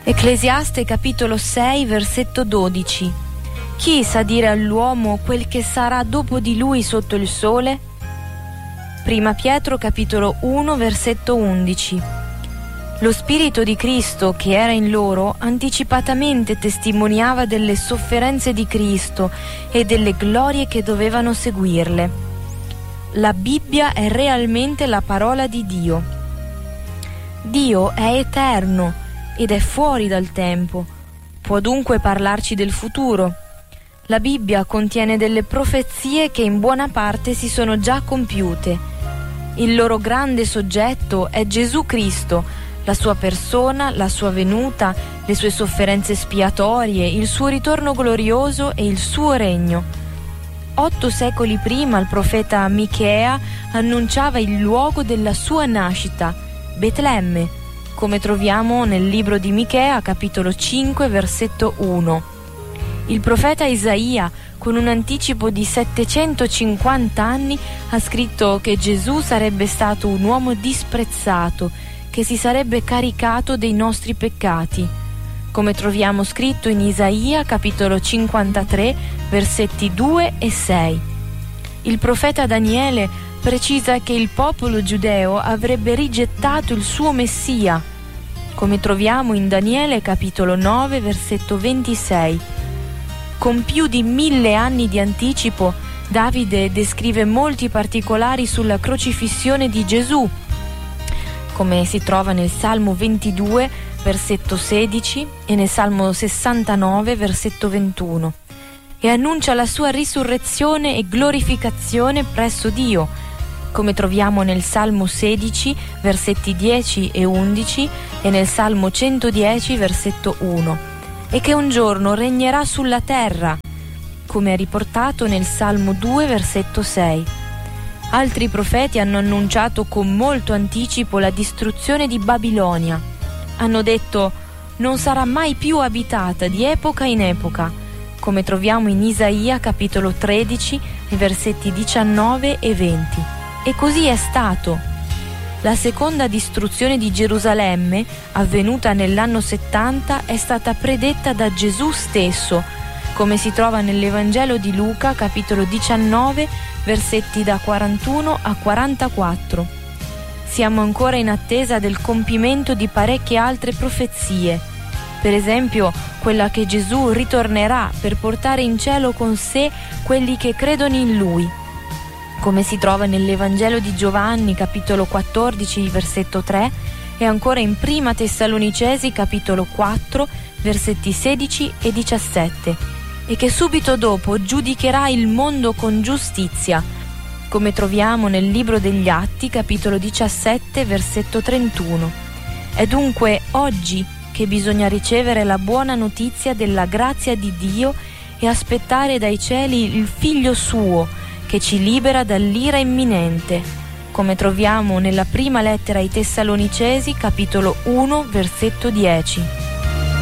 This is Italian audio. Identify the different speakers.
Speaker 1: Ecclesiaste capitolo 6 versetto 12. Chi sa dire all'uomo quel che sarà dopo di lui sotto il sole? Prima Pietro capitolo 1 versetto 11. Lo Spirito di Cristo che era in loro anticipatamente testimoniava delle sofferenze di Cristo e delle glorie che dovevano seguirle. La Bibbia è realmente la parola di Dio. Dio è eterno ed è fuori dal tempo. Può dunque parlarci del futuro. La Bibbia contiene delle profezie che in buona parte si sono già compiute. Il loro grande soggetto è Gesù Cristo, la sua persona, la sua venuta, le sue sofferenze espiatorie, il suo ritorno glorioso e il suo regno. 8 secoli prima il profeta Michea annunciava il luogo della sua nascita, Betlemme, come troviamo nel libro di Michea, capitolo 5, versetto 1. Il profeta Isaia, con un anticipo di 750 anni, ha scritto che Gesù sarebbe stato un uomo disprezzato, che si sarebbe caricato dei nostri peccati, come troviamo scritto in Isaia, capitolo 53, versetti 2 e 6. Il profeta Daniele precisa che il popolo giudeo avrebbe rigettato il suo Messia, come troviamo in Daniele capitolo 9 versetto 26. Con più di 1000 anni di anticipo, Davide descrive molti particolari sulla crocifissione di Gesù, come si trova nel Salmo 22 versetto 16 e nel Salmo 69 versetto 21, e annuncia la sua risurrezione e glorificazione presso Dio, come troviamo nel Salmo 16, versetti 10 e 11 e nel Salmo 110, versetto 1, e che un giorno regnerà sulla terra, come è riportato nel Salmo 2, versetto 6. Altri profeti hanno annunciato con molto anticipo la distruzione di Babilonia. Hanno detto: non sarà mai più abitata di epoca in epoca, come troviamo in Isaia, capitolo 13, i versetti 19 e 20. E così è stato. La seconda distruzione di Gerusalemme, avvenuta nell'anno 70, è stata predetta da Gesù stesso, come si trova nell'Evangelo di Luca, capitolo 19, versetti da 41 a 44. Siamo ancora in attesa del compimento di parecchie altre profezie, per esempio quella che Gesù ritornerà per portare in cielo con sé quelli che credono in Lui, come si trova nell'Evangelo di Giovanni, capitolo 14, versetto 3, e ancora in Prima Tessalonicesi, capitolo 4, versetti 16 e 17, e che subito dopo giudicherà il mondo con giustizia, come troviamo nel libro degli Atti, capitolo 17, versetto 31. È dunque oggi che bisogna ricevere la buona notizia della grazia di Dio e aspettare dai cieli il Figlio suo, che ci libera dall'ira imminente, come troviamo nella prima lettera ai Tessalonicesi, capitolo 1, versetto 10.